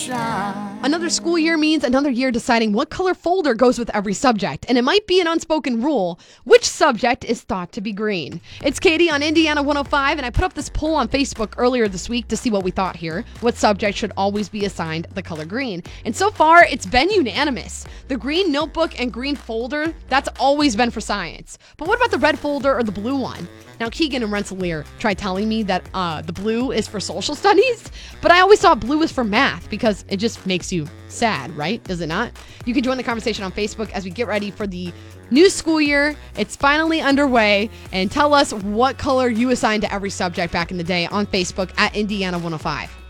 shine. Another school year means another year deciding what color folder goes with every subject, and it might be an unspoken rule. Which subject is thought to be green? It's Katie on Indiana 105, and I put up this poll on Facebook earlier this week to see what we thought here. What subject should always be assigned the color green? And so far, it's been unanimous. The green notebook and green folder, that's always been for science. But what about the red folder or the blue one? Now, Keegan and Rensselaer tried telling me that the blue is for social studies, but I always thought blue is for math because it just makes you sad, right? Does it not? You can join the conversation on Facebook as we get ready for the new school year. It's finally underway, and tell us what color you assigned to every subject back in the day on Facebook at Indiana 105.